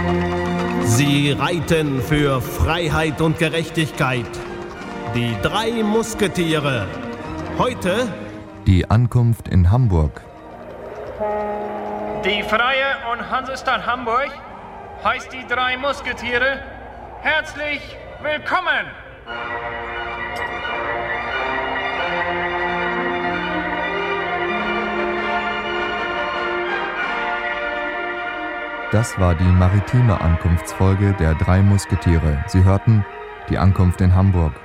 Sie reiten für Freiheit und Gerechtigkeit. Die 3 Musketiere. Heute die Ankunft in Hamburg. Die Freie und Hansestadt Hamburg heißt die 3 Musketiere herzlich willkommen. Das war die maritime Ankunftsfolge der 3 Musketiere. Sie hörten die Ankunft in Hamburg.